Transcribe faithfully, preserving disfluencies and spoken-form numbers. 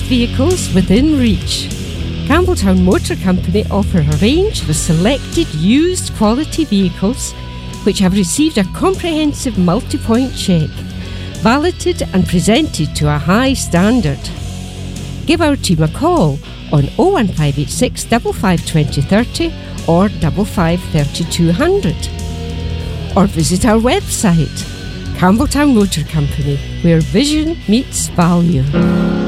vehicles within reach. Campbelltown Motor Company offer a range of selected used quality vehicles which have received a comprehensive multi-point check, validated and presented to a high standard. Give our team a call on oh one five eight six, five five two oh three oh or five five three two zero zero. Or visit our website, Campbelltown Motor Company, where vision meets value.